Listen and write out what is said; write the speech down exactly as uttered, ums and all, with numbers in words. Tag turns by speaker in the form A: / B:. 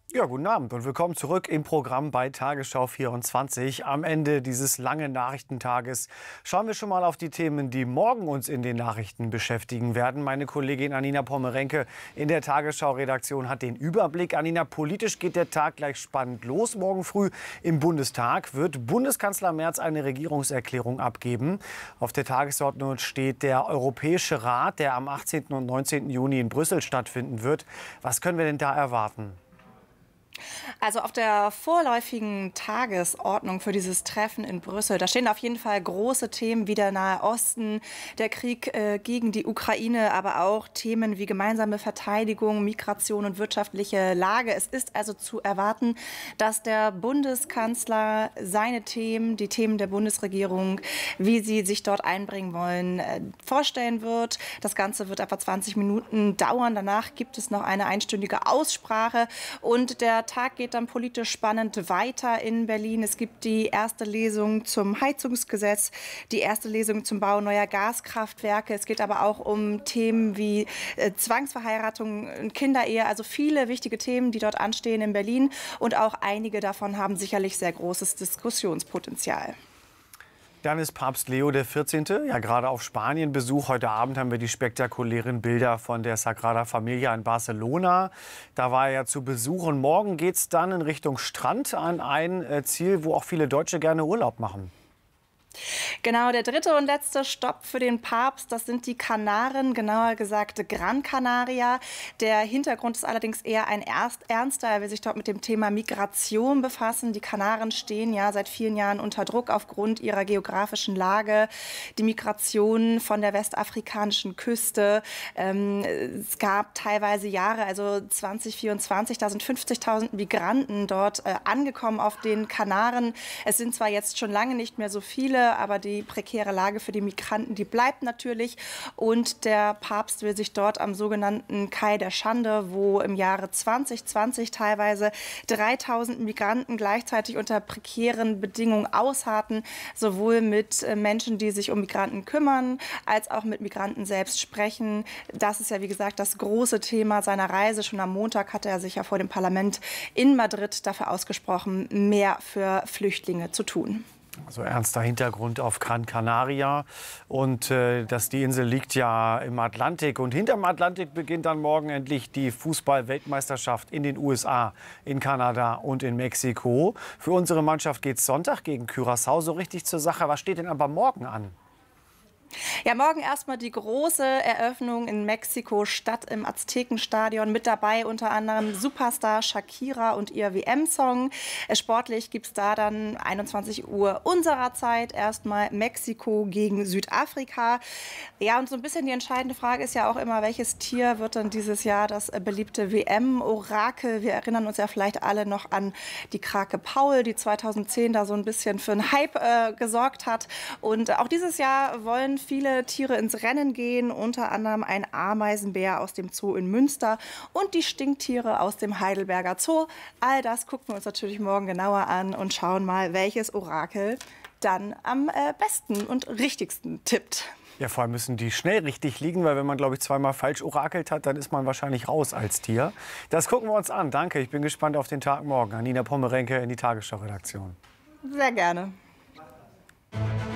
A: Ja, guten Abend und willkommen zurück im Programm bei Tagesschau vierundzwanzig. Am Ende dieses langen Nachrichtentages schauen wir schon mal auf die Themen, die morgen uns in den Nachrichten beschäftigen werden. Meine Kollegin Anina Pommerenke in der Tagesschau-Redaktion hat den Überblick. Anina, politisch geht der Tag gleich spannend los. Morgen früh im Bundestag wird Bundeskanzler Merz eine Regierungserklärung abgeben. Auf der Tagesordnung steht der Europäische Rat, der am achtzehnten und neunzehnten Juni in Brüssel stattfinden wird. Was können wir denn da erwarten?
B: Also auf der vorläufigen Tagesordnung für dieses Treffen in Brüssel, da stehen auf jeden Fall große Themen wie der Nahe Osten, der Krieg äh, gegen die Ukraine, aber auch Themen wie gemeinsame Verteidigung, Migration und wirtschaftliche Lage. Es ist also zu erwarten, dass der Bundeskanzler seine Themen, die Themen der Bundesregierung, wie sie sich dort einbringen wollen, äh, vorstellen wird. Das Ganze wird etwa zwanzig Minuten dauern. Danach gibt es noch eine einstündige Aussprache und der Tag geht dann politisch spannend weiter in Berlin. Es gibt die erste Lesung zum Heizungsgesetz, die erste Lesung zum Bau neuer Gaskraftwerke. Es geht aber auch um Themen wie äh, Zwangsverheiratung, Kinderehe, also viele wichtige Themen, die dort anstehen in Berlin. Und auch einige davon haben sicherlich sehr großes Diskussionspotenzial.
A: Dann ist Papst Leo der vierzehnte ja gerade auf Spanienbesuch. Heute Abend haben wir die spektakulären Bilder von der Sagrada Familia in Barcelona. Da war er ja zu Besuch. Und morgen geht es dann in Richtung Strand an ein Ziel, wo auch viele Deutsche gerne Urlaub machen.
B: Genau, der dritte und letzte Stopp für den Papst, das sind die Kanaren, genauer gesagt Gran Canaria. Der Hintergrund ist allerdings eher ein erst ernster. Er will sich dort mit dem Thema Migration befassen. Die Kanaren stehen ja seit vielen Jahren unter Druck aufgrund ihrer geografischen Lage. Die Migration von der westafrikanischen Küste. Ähm, es gab teilweise Jahre, also zwanzig vierundzwanzig, da sind fünfzigtausend Migranten dort äh, angekommen auf den Kanaren. Es sind zwar jetzt schon lange nicht mehr so viele, aber die prekäre Lage für die Migranten, die bleibt natürlich. Und der Papst will sich dort am sogenannten Kai der Schande, wo im Jahre zwanzig zwanzig teilweise dreitausend Migranten gleichzeitig unter prekären Bedingungen ausharten, sowohl mit Menschen, die sich um Migranten kümmern, als auch mit Migranten selbst sprechen. Das ist ja, wie gesagt, das große Thema seiner Reise. Schon am Montag hatte er sich ja vor dem Parlament in Madrid dafür ausgesprochen, mehr für Flüchtlinge zu tun.
A: Also ernster Hintergrund auf Gran Canaria. Und äh, dass die Insel liegt ja im Atlantik. Und hinterm Atlantik beginnt dann morgen endlich die Fußball-Weltmeisterschaft in den U S A, in Kanada und in Mexiko. Für unsere Mannschaft geht es Sonntag gegen Curaçao so richtig zur Sache. Was steht denn aber morgen an?
B: Ja, morgen erstmal die große Eröffnung in Mexiko-Stadt im Aztekenstadion. Mit dabei unter anderem Superstar Shakira und ihr W M-Song. Sportlich gibt es da dann einundzwanzig Uhr unserer Zeit erstmal Mexiko gegen Südafrika. Ja, und so ein bisschen die entscheidende Frage ist ja auch immer, welches Tier wird dann dieses Jahr das beliebte W M-Orakel? Wir erinnern uns ja vielleicht alle noch an die Krake Paul, die zweitausendzehn da so ein bisschen für einen Hype äh, gesorgt hat. Und auch dieses Jahr wollen viele Tiere ins Rennen gehen, unter anderem ein Ameisenbär aus dem Zoo in Münster und die Stinktiere aus dem Heidelberger Zoo. All das gucken wir uns natürlich morgen genauer an und schauen mal, welches Orakel dann am äh, besten und richtigsten tippt.
A: Ja, vor allem müssen die schnell richtig liegen, weil wenn man, glaube ich, zweimal falsch orakelt hat, dann ist man wahrscheinlich raus als Tier. Das gucken wir uns an. Danke, ich bin gespannt auf den Tag morgen. Anina Pommerenke in die Tagesschau-Redaktion.
B: Sehr gerne.